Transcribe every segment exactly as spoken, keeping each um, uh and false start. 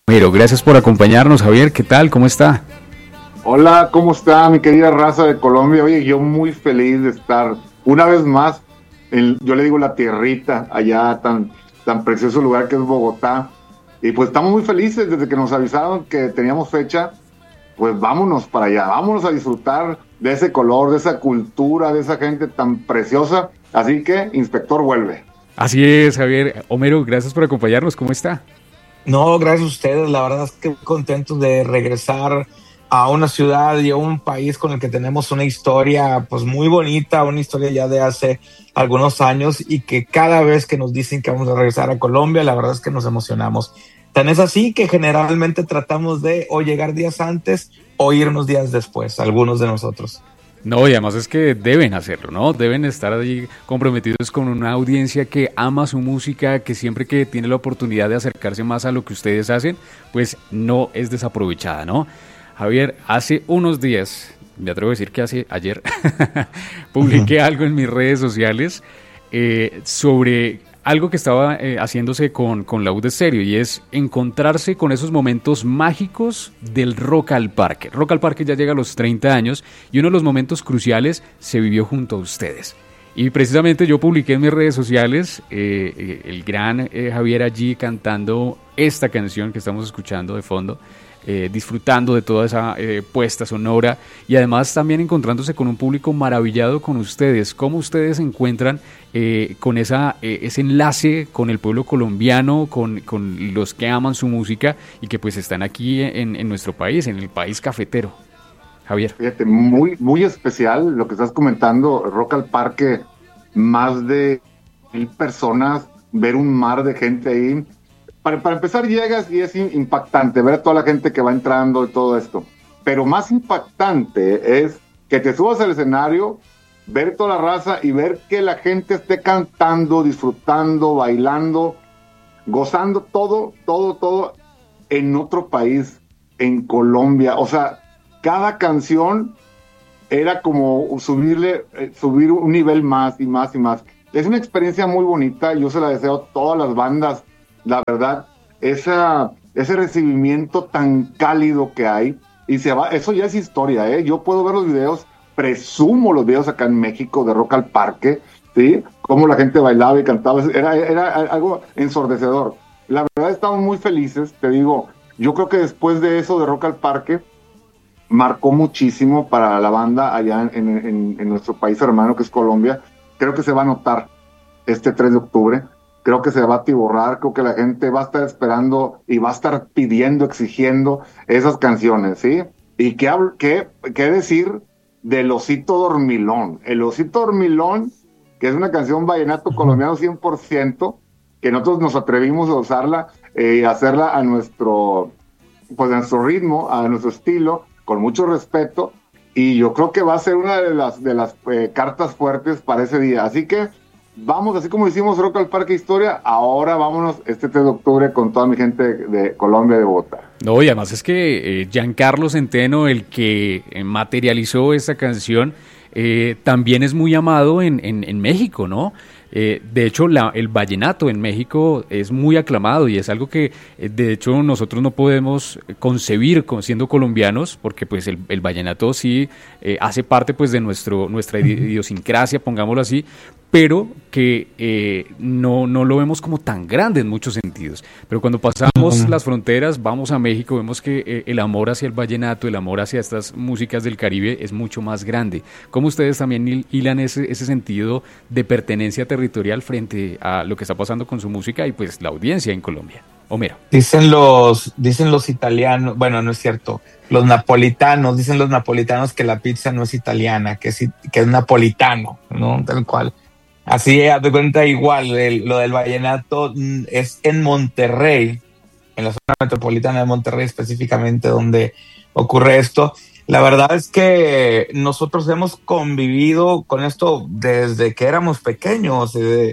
Pero gracias por acompañarnos, Javier. ¿Qué tal? ¿Cómo está? Hola, ¿cómo está mi querida raza de Colombia? Oye, yo muy feliz de estar una vez más en, yo le digo la tierrita, allá tan, tan precioso lugar que es Bogotá. Y pues estamos muy felices desde que nos avisaron que teníamos fecha. Pues vámonos para allá, vámonos a disfrutar de ese color, de esa cultura, de esa gente tan preciosa. Así que, inspector, vuelve. Así es, Javier. Homero, gracias por acompañarnos. ¿Cómo está? No, gracias a ustedes. La verdad es que contentos de regresar a una ciudad y a un país con el que tenemos una historia pues muy bonita, una historia ya de hace algunos años, y que cada vez que nos dicen que vamos a regresar a Colombia, la verdad es que nos emocionamos. Tan es así que generalmente tratamos de o llegar días antes o irnos días después, algunos de nosotros. No, y además es que deben hacerlo, ¿no? Deben estar allí comprometidos con una audiencia que ama su música, que siempre que tiene la oportunidad de acercarse más a lo que ustedes hacen, pues no es desaprovechada, ¿no? Javier, hace unos días, me atrevo a decir que hace ayer, publiqué uh-huh. algo en mis redes sociales eh, sobre algo que estaba eh, haciéndose con, con Laúd Estéreo, y es encontrarse con esos momentos mágicos del Rock al Parque. Rock al Parque ya llega a los treinta años y uno de los momentos cruciales se vivió junto a ustedes. Y precisamente yo publiqué en mis redes sociales eh, eh, el gran eh, Javier allí cantando esta canción que estamos escuchando de fondo. Eh, disfrutando de toda esa eh, puesta sonora, y además también encontrándose con un público maravillado con ustedes. ¿Cómo ustedes se encuentran eh, con esa, eh, ese enlace con el pueblo colombiano, con, con los que aman su música y que pues están aquí en, en nuestro país, en el país cafetero? Javier. Fíjate, muy, muy especial lo que estás comentando. Rock al Parque, más de mil personas, ver un mar de gente ahí. Para, para empezar, llegas y es impactante ver a toda la gente que va entrando y todo esto. Pero más impactante es que te subas al escenario, ver toda la raza y ver que la gente esté cantando, disfrutando, bailando, gozando todo, todo, todo en otro país, en Colombia. O sea, cada canción era como subirle, eh, subir un nivel más y más y más. Es una experiencia muy bonita. Yo se la deseo a todas las bandas. La verdad, esa, ese recibimiento tan cálido que hay, y se va, eso ya es historia, ¿eh? Yo puedo ver los videos, presumo los videos acá en México de Rock al Parque, ¿sí? Cómo la gente bailaba y cantaba, era, era algo ensordecedor. La verdad, estamos muy felices, te digo, yo creo que después de eso de Rock al Parque, marcó muchísimo para la banda allá en, en, en nuestro país hermano, que es Colombia. Creo que se va a notar este tres de octubre. Creo que se va a atiborrar, creo que la gente va a estar esperando y va a estar pidiendo, exigiendo esas canciones, ¿sí? Y qué, qué, qué decir del Osito Dormilón. El Osito Dormilón, que es una canción vallenato colombiano cien por ciento, que nosotros nos atrevimos a usarla y eh, hacerla a nuestro, pues a nuestro ritmo, a nuestro estilo, con mucho respeto, y yo creo que va a ser una de las, de las eh, cartas fuertes para ese día. Así que vamos, así como hicimos Rock al Parque Historia, ahora vámonos este tres de octubre con toda mi gente de Colombia, de Bogotá. No, y además es que eh, Giancarlo Centeno, el que eh, materializó esta canción, eh, también es muy amado en, en, en México, ¿no? Eh, de hecho, la, el vallenato en México es muy aclamado, y es algo que, eh, de hecho, nosotros no podemos concebir con, siendo colombianos, porque pues el, el vallenato sí eh, hace parte pues de nuestro, nuestra idiosincrasia, pongámoslo así, pero que eh, no, no lo vemos como tan grande en muchos sentidos. Pero cuando pasamos las fronteras, vamos a México, vemos que eh, el amor hacia el vallenato, el amor hacia estas músicas del Caribe es mucho más grande. ¿Cómo ustedes también hilan ese, ese sentido de pertenencia territorial frente a lo que está pasando con su música y pues la audiencia en Colombia? Homero. Dicen los, dicen los italianos, bueno, no es cierto, los napolitanos, dicen los napolitanos que la pizza no es italiana, que es, que es napolitano, ¿no? Tal cual. Así, haz de cuenta, igual, el, lo del vallenato es en Monterrey, en la zona metropolitana de Monterrey específicamente, donde ocurre esto. La verdad es que nosotros hemos convivido con esto desde que éramos pequeños. Eh,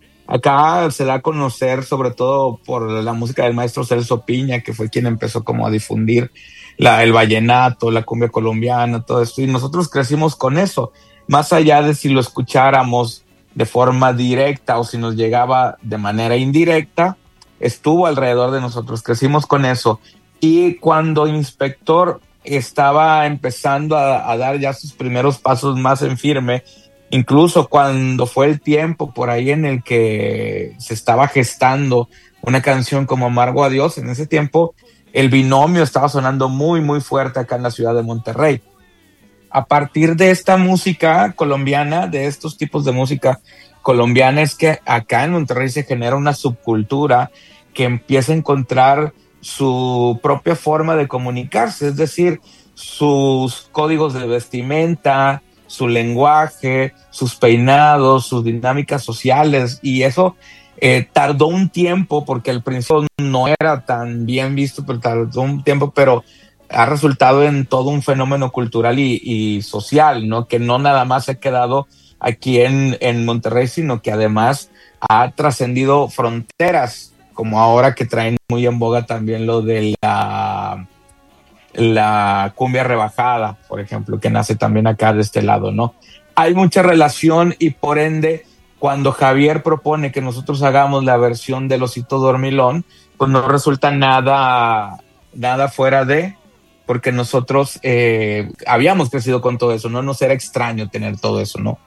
acá se da a conocer sobre todo por la música del maestro Celso Piña, que fue quien empezó como a difundir la, el vallenato, la cumbia colombiana, todo esto. Y nosotros crecimos con eso, más allá de si lo escucháramos de forma directa o si nos llegaba de manera indirecta. estuvo alrededor de nosotros, crecimos con eso. Y cuando Inspector estaba empezando a, a dar ya sus primeros pasos más en firme, incluso cuando fue el tiempo por ahí en el que se estaba gestando una canción como Amargo Adiós, en ese tiempo el binomio estaba sonando muy muy fuerte acá en la ciudad de Monterrey. A partir de esta música colombiana, de estos tipos de música colombiana, es que acá en Monterrey se genera una subcultura que empieza a encontrar su propia forma de comunicarse, es decir, sus códigos de vestimenta, su lenguaje, sus peinados, sus dinámicas sociales, y eso eh, tardó un tiempo, porque al principio no era tan bien visto, pero tardó un tiempo, pero ha resultado en todo un fenómeno cultural y, y social, ¿no? Que no nada más se ha quedado aquí en, en Monterrey, sino que además ha trascendido fronteras, como ahora que traen muy en boga también lo de la, la cumbia rebajada, por ejemplo, que nace también acá de este lado, ¿no? Hay mucha relación y por ende, cuando Javier propone que nosotros hagamos la versión del Osito Dormilón, pues no resulta nada, nada fuera de, porque nosotros eh, habíamos crecido con todo eso, no nos era extraño tener todo eso, ¿no?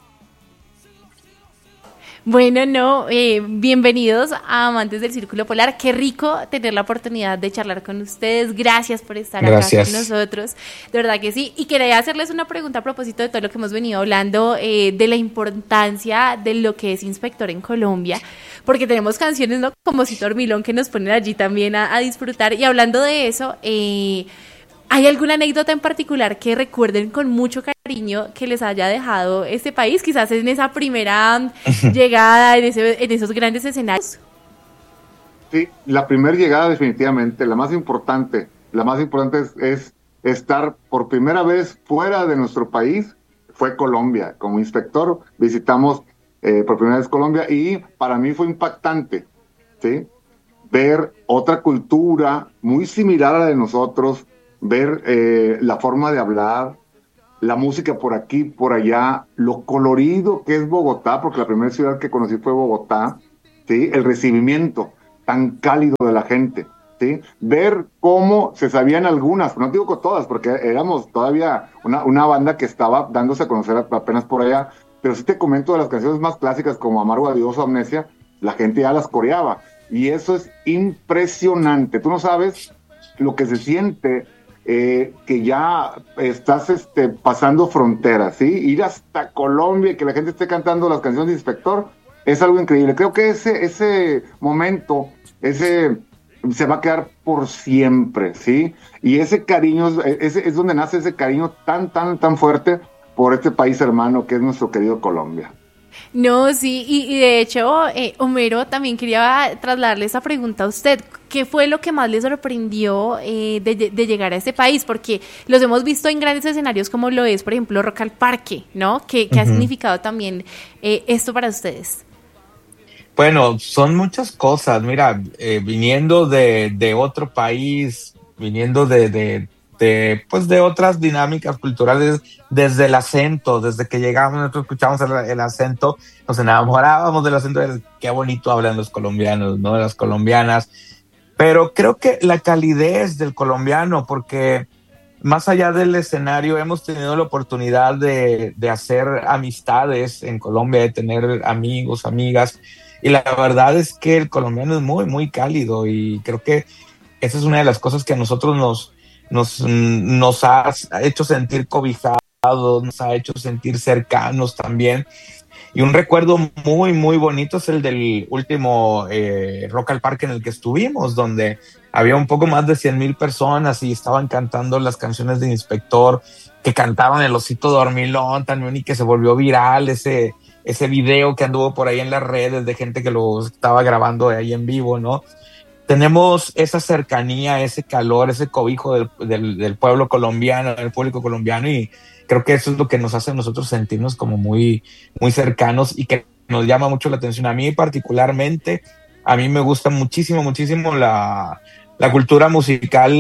Bueno, no, eh, bienvenidos a Amantes del Círculo Polar. Qué rico tener la oportunidad de charlar con ustedes. Gracias por estar Gracias. acá con nosotros. De verdad que sí. Y quería hacerles una pregunta a propósito de todo lo que hemos venido hablando, eh, de la importancia de lo que es Inspector en Colombia, porque tenemos canciones, ¿no?, como Osito Dormilón, que nos ponen allí también a, a disfrutar. Y hablando de eso, eh, ¿hay alguna anécdota en particular que recuerden con mucho cariño que les haya dejado este país? Quizás en esa primera llegada, en, ese, en esos grandes escenarios. Sí, la primera llegada definitivamente, la más importante, la más importante es, es estar por primera vez fuera de nuestro país, fue Colombia. Como Inspector visitamos eh, por primera vez Colombia y para mí fue impactante, ¿sí? Ver otra cultura muy similar a la de nosotros, ver eh, la forma de hablar, la música por aquí, por allá, lo colorido que es Bogotá, porque la primera ciudad que conocí fue Bogotá, ¿sí? El recibimiento tan cálido de la gente, ¿sí? Ver cómo se sabían algunas, no digo con todas, porque éramos todavía una, una banda que estaba dándose a conocer apenas por allá, pero sí te comento de las canciones más clásicas como Amargo Adiós o Amnesia, la gente ya las coreaba, y eso es impresionante. Tú no sabes lo que se siente Eh, que ya estás este, pasando fronteras, ¿sí? Ir hasta Colombia y que la gente esté cantando las canciones de Inspector es algo increíble. Creo que ese, ese momento, ese se va a quedar por siempre, ¿sí? Y ese cariño, ese es donde nace ese cariño tan, tan, tan fuerte por este país hermano que es nuestro querido Colombia. No, sí, y, y de hecho, eh, Homero, también quería trasladarle esa pregunta a usted. ¿Qué fue lo que más le sorprendió eh, de, de llegar a este país? Porque los hemos visto en grandes escenarios como lo es, por ejemplo, Rock al Parque, ¿no? ¿Qué, qué uh-huh. ha significado también eh, esto para ustedes? Bueno, son muchas cosas. Mira, eh, viniendo de, de otro país, viniendo de... de De, pues de otras dinámicas culturales, desde el acento, desde que llegamos, nosotros escuchábamos el, el acento, nos enamorábamos del acento, de qué bonito hablan los colombianos, ¿no? Las colombianas, pero creo que la calidez del colombiano, porque más allá del escenario hemos tenido la oportunidad de, de hacer amistades en Colombia, de tener amigos, amigas, y la verdad es que el colombiano es muy, muy cálido, y creo que esa es una de las cosas que a nosotros nos Nos, nos ha hecho sentir cobijados, nos ha hecho sentir cercanos también. Y un recuerdo muy, muy bonito es el del último eh, Rock al Parque en el que estuvimos, donde había un poco más de cien mil personas y estaban cantando las canciones de Inspector, que cantaban el Osito Dormilón también, y que se volvió viral ese, ese video que anduvo por ahí en las redes de gente que lo estaba grabando ahí en vivo, ¿no? Tenemos esa cercanía, ese calor, ese cobijo del, del, del pueblo colombiano, del público colombiano, y creo que eso es lo que nos hace a nosotros sentirnos como muy, muy cercanos y que nos llama mucho la atención. A mí particularmente, a mí me gusta muchísimo, muchísimo la, la cultura musical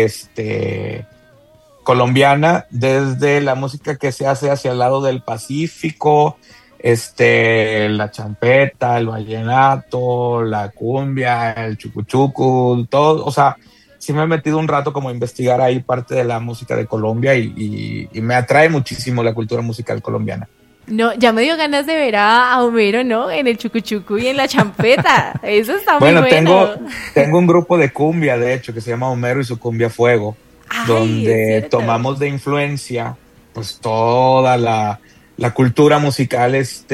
este, colombiana, desde la música que se hace hacia el lado del Pacífico, este, la champeta, el vallenato, la cumbia, el chucuchucu, todo, o sea, sí me he metido un rato como a investigar ahí parte de la música de Colombia y, y, y me atrae muchísimo la cultura musical colombiana. No, ya me dio ganas de ver a, a Homero, ¿no? En el chucuchucu y en la champeta. Eso está bueno, muy bueno. Tengo, tengo un grupo de cumbia, de hecho, que se llama Homero y su cumbia Fuego, Ay, donde tomamos de influencia pues toda la, la cultura musical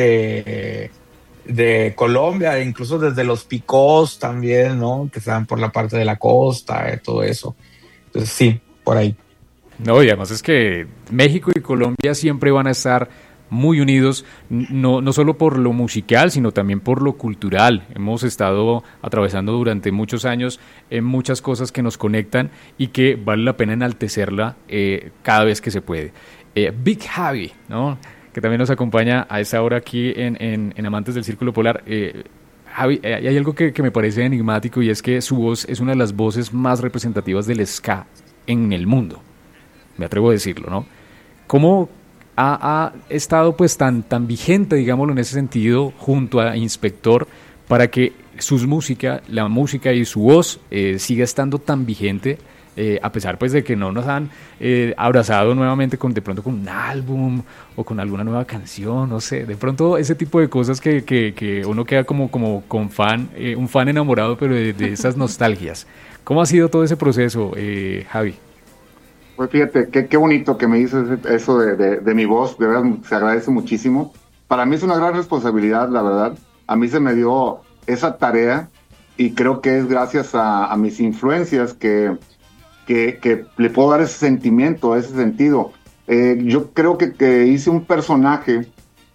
este, de Colombia, incluso desde los picós también, ¿no? Que están por la parte de la costa, eh, todo eso. Entonces sí, por ahí. No, y además es que México y Colombia siempre van a estar muy unidos, no, no solo por lo musical, sino también por lo cultural. Hemos estado atravesando durante muchos años en muchas cosas que nos conectan y que vale la pena enaltecerla eh, cada vez que se puede. Eh, Big Javi, ¿no? Que también nos acompaña a esta hora aquí en, en, en Amantes del Círculo Polar. Eh, Javi, eh, hay algo que, que me parece enigmático y es que su voz es una de las voces más representativas del ska en el mundo. Me atrevo a decirlo, ¿no? ¿Cómo ha, ha estado pues tan, tan vigente, digámoslo en ese sentido, junto a Inspector, para que sus música, la música y su voz eh, siga estando tan vigente, eh, a pesar pues de que no nos han eh, abrazado nuevamente con de pronto con un álbum o con alguna nueva canción, no sé, de pronto ese tipo de cosas que, que, que uno queda como, como con fan, eh, un fan enamorado, pero de, de esas nostalgias. ¿Cómo ha sido todo ese proceso, eh, Javi? Pues fíjate, qué, qué bonito que me dices eso de, de, de mi voz, de verdad se agradece muchísimo. Para mí es una gran responsabilidad, la verdad. A mí se me dio esa tarea y creo que es gracias a, a mis influencias que, que, que le puedo dar ese sentimiento, ese sentido. Eh, yo creo que, que hice un personaje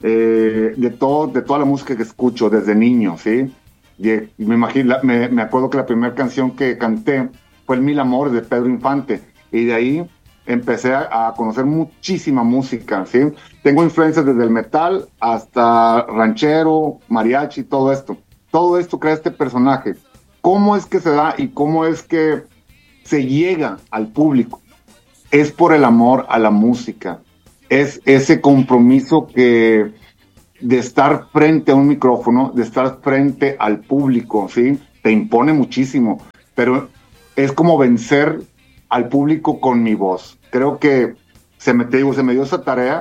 eh, de, todo, de toda la música que escucho desde niño, ¿sí? Y, me, imagino, me, me acuerdo que la primera canción que canté fue El Mil Amores de Pedro Infante. Y de ahí empecé a, a conocer muchísima música, ¿sí? Tengo influencias desde el metal hasta ranchero, mariachi, todo esto. Todo esto crea este personaje. ¿Cómo es que se da y cómo es que se llega al público? Es por el amor a la música. Es ese compromiso que de estar frente a un micrófono, de estar frente al público, ¿sí? Te impone muchísimo, pero es como vencer al público con mi voz. Creo que se me, te digo, se me dio esa tarea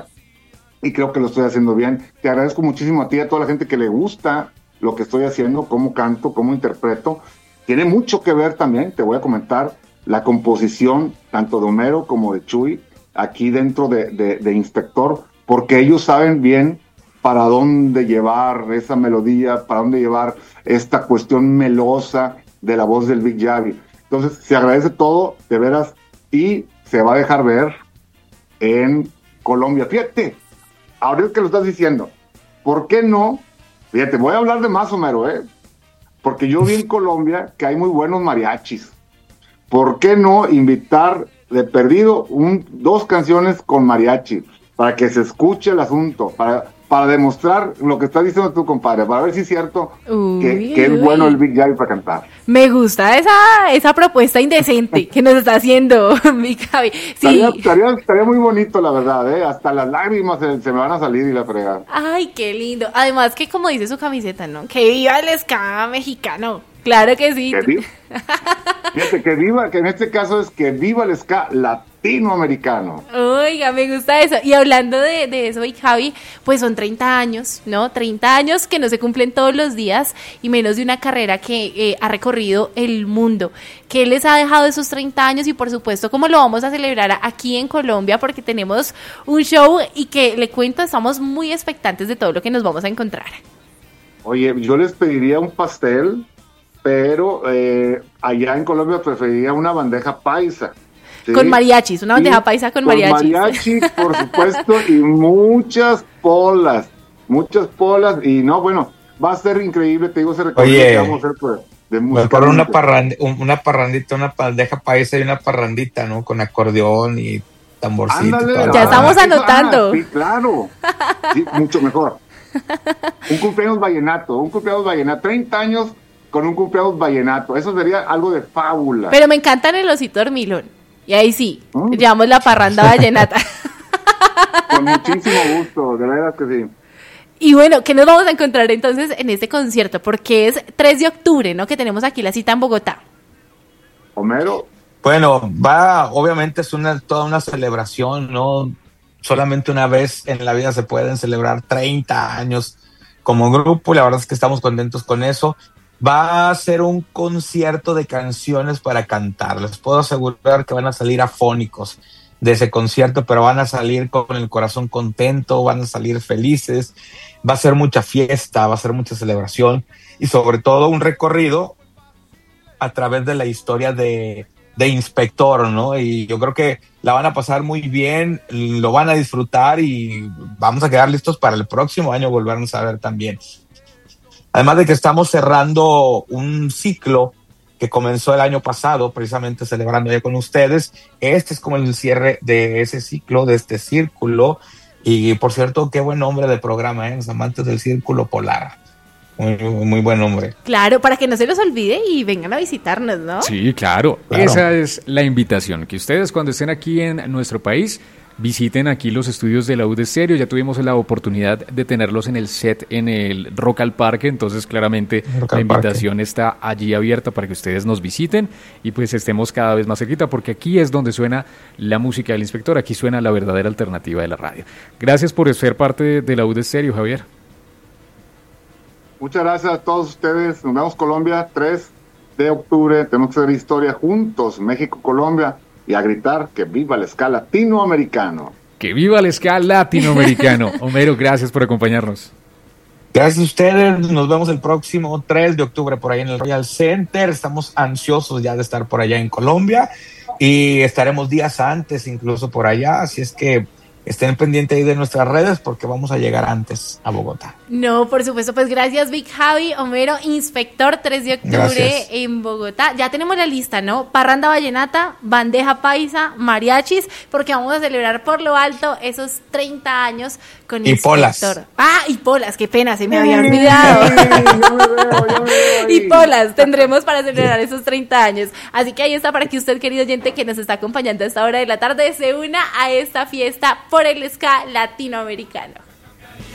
y creo que lo estoy haciendo bien. Te agradezco muchísimo a ti y a toda la gente que le gusta lo que estoy haciendo, cómo canto, cómo interpreto. Tiene mucho que ver también, te voy a comentar, la composición tanto de Homero como de Chuy aquí dentro de, de, de Inspector, porque ellos saben bien para dónde llevar esa melodía, para dónde llevar esta cuestión melosa de la voz del Big Javi. Entonces, se agradece todo, de veras, y se va a dejar ver en Colombia. Fíjate, ahorita que lo estás diciendo, ¿por qué no? Fíjate, voy a hablar de más, Homero, ¿eh? Porque yo vi en Colombia que hay muy buenos mariachis. ¿Por qué no invitar de perdido un, dos canciones con mariachi? Para que se escuche el asunto, para... para demostrar lo que estás diciendo tú, compadre, para ver si es cierto uy, que, que es bueno el Big Javi para cantar. Me gusta esa esa propuesta indecente que nos está haciendo Big Javi. Sí. Estaría, estaría, estaría muy bonito, la verdad, ¿eh? Hasta las lágrimas se, se me van a salir y la fregada. Ay, qué lindo. Además que como dice su camiseta, ¿no? Que viva el ska mexicano. Claro que sí. Que viva, fíjate, que viva, que en este caso es que viva el ska latinoamericano. Oiga, me gusta eso. Y hablando de, de eso, Big Javi, pues son treinta años, ¿no? treinta años que no se cumplen todos los días y menos de una carrera que eh, ha recorrido el mundo. ¿Qué les ha dejado esos treinta años? Y por supuesto, ¿cómo lo vamos a celebrar aquí en Colombia? Porque tenemos un show y que, le cuento, estamos muy expectantes de todo lo que nos vamos a encontrar. Oye, yo les pediría un pastel, pero eh, allá en Colombia preferiría una bandeja paisa. ¿Sí? Con mariachis, una bandeja sí, paisa con, con mariachis. mariachi, por supuesto, y muchas polas, muchas polas, y no, bueno, va a ser increíble, te digo, ese recorrido que vamos a hacer pues, de música. Por una, parrand, una parrandita, una bandeja paisa y una parrandita, ¿no? Con acordeón y tamborcito. Ándale, ya estamos anotando. Ah, sí, claro, sí, mucho mejor. Un cumpleaños vallenato, un cumpleaños vallenato, treinta años con un cumpleaños vallenato, eso sería algo de fábula. Pero me encantan el osito dormilón, y ahí sí, ¿Mm? llevamos la parranda vallenata. Con muchísimo gusto, de veras que sí. Y bueno, ¿qué nos vamos a encontrar entonces en este concierto? Porque es tres de octubre, ¿no? Que tenemos aquí la cita en Bogotá. Homero. Bueno, va, obviamente es una toda una celebración, ¿no? Solamente una vez en la vida se pueden celebrar treinta años como grupo, y la verdad es que estamos contentos con eso. Va a ser un concierto de canciones para cantar. Les puedo asegurar que van a salir afónicos de ese concierto, pero van a salir con el corazón contento, van a salir felices. Va a ser mucha fiesta, va a ser mucha celebración y sobre todo un recorrido a través de la historia de, de Inspector, ¿no? Y yo creo que la van a pasar muy bien, lo van a disfrutar y vamos a quedar listos para el próximo año volvernos a ver también. Además de que estamos cerrando un ciclo que comenzó el año pasado, precisamente celebrando ya con ustedes. Este es como el cierre de ese ciclo, de este círculo. Y por cierto, qué buen nombre de programa, ¿eh? Los amantes del Círculo Polar. Muy, muy buen nombre. Claro, para que no se los olvide y vengan a visitarnos, ¿no? Sí, claro. claro. Esa es la invitación. Que ustedes cuando estén aquí en nuestro país visiten aquí los estudios de la U de Stereo. Ya tuvimos la oportunidad de tenerlos en el set en el Rock al Parque, entonces claramente Rock la invitación Parque. Está allí abierta para que ustedes nos visiten y pues estemos cada vez más cerquita, porque aquí es donde suena la música del Inspector, aquí suena la verdadera alternativa de la radio. Gracias por ser parte de la U de Stereo, Javier. Muchas gracias a todos ustedes. Nos vemos Colombia, tres de octubre. Tenemos que hacer historia juntos, México-Colombia. Y a gritar que viva el ska latinoamericano. Que viva el ska latinoamericano. Homero, gracias por acompañarnos. Gracias a ustedes. Nos vemos el próximo tres de octubre por ahí en el Royal Center. Estamos ansiosos ya de estar por allá en Colombia y estaremos días antes incluso por allá. Así es que estén pendientes ahí de nuestras redes porque vamos a llegar antes a Bogotá. No, por supuesto, pues gracias Big Javi, Homero, Inspector, tres de octubre gracias. En Bogotá. Ya tenemos la lista, ¿no? Parranda vallenata, bandeja paisa, mariachis, porque vamos a celebrar por lo alto esos treinta años con y Inspector. Polas. Ah, y polas, qué pena, se me había olvidado. no me veo, yo me veo y polas, tendremos para celebrar esos treinta años. Así que ahí está para que usted, querido oyente, que nos está acompañando a esta hora de la tarde, se una a esta fiesta por el ska latinoamericano.